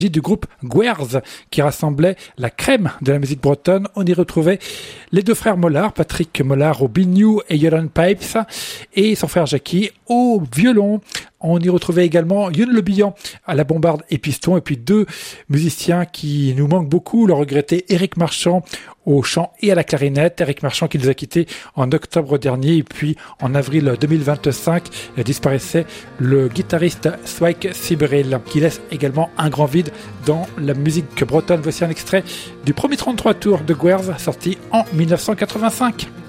Du groupe Gwerz qui rassemblait la crème de la musique bretonne. On y retrouvait les deux frères Mollard, Patrick Mollard au biniou et Joran Pipes, et son frère Jackie au violon. On y retrouvait également Youn Le Bihan à la bombarde et piston, et puis deux musiciens qui nous manquent beaucoup, le regretté Éric Marchand au chant et à la clarinette. Éric Marchand qui nous a quittés en octobre dernier, et puis en avril 2025 disparaissait le guitariste Swike Sibril, qui laisse également un grand vide dans la musique bretonne. Voici un extrait du premier 33 tours de Gwerz sorti en 1985.